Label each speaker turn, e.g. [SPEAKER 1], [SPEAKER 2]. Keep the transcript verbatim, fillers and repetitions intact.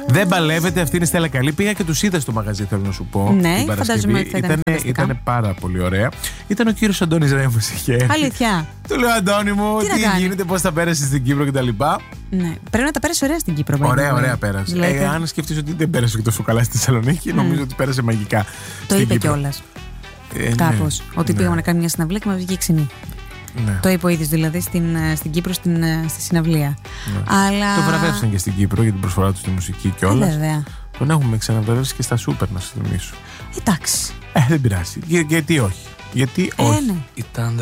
[SPEAKER 1] Δεν παλεύετε, αυτή είναι η Στέλλα Καλή. Πήγα και τους είδα στο μαγαζί, θέλω να σου πω.
[SPEAKER 2] Ναι, φαντάζομαι ότι θα ήταν
[SPEAKER 1] Ήταν πάρα πολύ ωραία. Ήταν ο κύριος Αντώνης Ρέμβος.
[SPEAKER 2] Αλήθεια.
[SPEAKER 1] Του λέω, Αντώνη μου, τι, τι γίνεται, πώς θα πέρασες στην Κύπρο κτλ.
[SPEAKER 2] Ναι, πρέπει να τα πέρασε ωραία στην Κύπρο.
[SPEAKER 1] Ωραία, ωραία πέρασε.
[SPEAKER 2] Δηλαδή...
[SPEAKER 1] Ε, αν σκεφτείς ότι δεν πέρασε και τόσο καλά στη Θεσσαλονίκη, mm. νομίζω ότι πέρασε μαγικά.
[SPEAKER 2] Το είπε κιόλας. Ε, Κάπως. Ναι, ότι ναι. πήγαμε να κάνουμε μια συναυλία και μας βγήκε ξινή. Ναι. Το είπε ο ίδιος δηλαδή στην, στην Κύπρο, στην, στη συναυλία. Ναι. Αλλά...
[SPEAKER 1] Το βραβεύσαν και στην Κύπρο για την προσφορά του στη μουσική κιόλας.
[SPEAKER 2] Ε, βέβαια.
[SPEAKER 1] Τον έχουμε ξαναβραβεύσει και στα Σούπερ, να σου θυμίσω.
[SPEAKER 2] Εντάξει.
[SPEAKER 1] Ε, δεν πειράζει. Για, γιατί όχι. Γιατί όχι.
[SPEAKER 2] Ε, ναι.
[SPEAKER 3] Ήταν